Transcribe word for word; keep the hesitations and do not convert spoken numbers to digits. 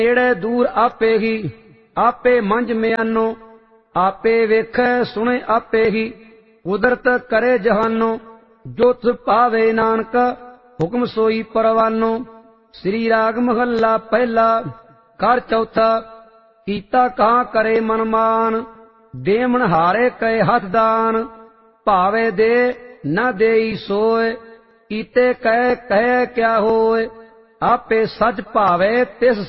नेड़े दूर आपे ही, आपे मंझ म्यानो, आपे वेखै सुने आपे ही, कुदरत करे जहानो। जो तुझ पावे नानक, हुक्म सोई परवानो। श्री राग महला पहला, कर चौथा। कीता कहाँ करे मनमान, देमन हारे कहे हथ दान। भावे दे न देई सोय, कीते कह कह क्या होय। आपे सच भावे तिस